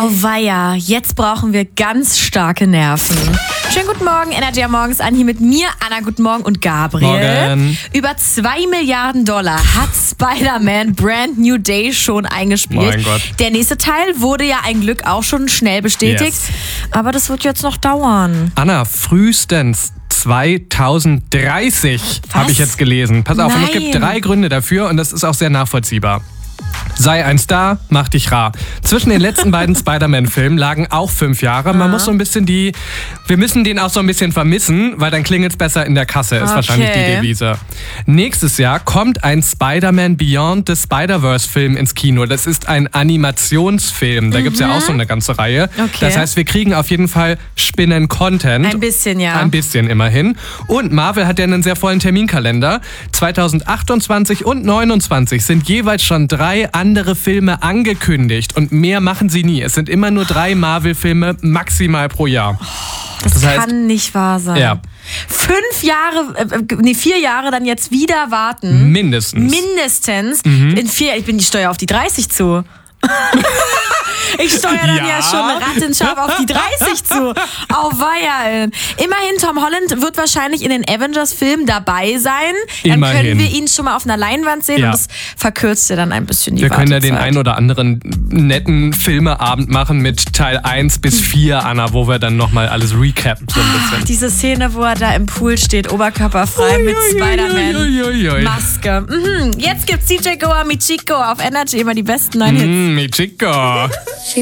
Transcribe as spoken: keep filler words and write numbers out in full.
Auweia, jetzt brauchen wir ganz starke Nerven. Schönen guten Morgen, Energy am Morgens an, hier mit mir, Anna, guten Morgen und Gabriel. Morgen. Über zwei Milliarden Dollar hat Spider-Man Brand New Day schon eingespielt. Mein Gott. Der nächste Teil wurde ja ein Glück auch schon schnell bestätigt, Yes. aber das wird jetzt noch dauern. Anna, frühestens zwanzig dreißig habe ich jetzt gelesen. Pass auf, und es gibt Nein. drei Gründe dafür und das ist auch sehr nachvollziehbar. Sei ein Star, mach dich rar. Zwischen den letzten beiden Spider-Man-Filmen lagen auch fünf Jahre. Man muss so ein bisschen die, wir müssen den auch so ein bisschen vermissen, weil dann klingelt's besser in der Kasse, ist Okay. wahrscheinlich die Devise. Nächstes Jahr kommt ein Spider-Man Beyond the Spider-Verse-Film ins Kino. Das ist ein Animationsfilm. Da gibt's ja auch so eine ganze Reihe. Okay. Das heißt, wir kriegen auf jeden Fall Spinnen-Content. Ein bisschen, ja. Ein bisschen immerhin. Und Marvel hat ja einen sehr vollen Terminkalender. zweitausendachtundzwanzig und neunundzwanzig sind jeweils schon drei andere Filme angekündigt. Und mehr machen sie nie. Es sind immer nur drei Marvel-Filme maximal pro Jahr. Das, Das heißt- kann nicht wahr sein. Ja. Fünf Jahre, äh, nee, vier Jahre dann jetzt wieder warten. Mindestens. Mindestens. Mhm. In vier, ich bin die Steuer auf die dreißig zu. Ich steuere dann ja, Ja. schon rattenscharf auf die dreißig zu. Auweia. Immerhin, Tom Holland wird wahrscheinlich in den Avengers-Filmen dabei sein. Dann Immerhin. können wir ihn schon mal auf einer Leinwand sehen Ja. und das verkürzt ja dann ein bisschen die Wir können ja Wartezeit. den ein oder anderen netten Filmeabend machen mit Teil eins bis vier, Anna, wo wir dann nochmal alles recappen so ein bisschen. Diese Szene, wo er da im Pool steht, oberkörperfrei mit Spider-Man. Maske. Mhm. Jetzt gibt's D J Goa Michiko auf Energy, immer die besten neuen Hits. Mm, mi chico.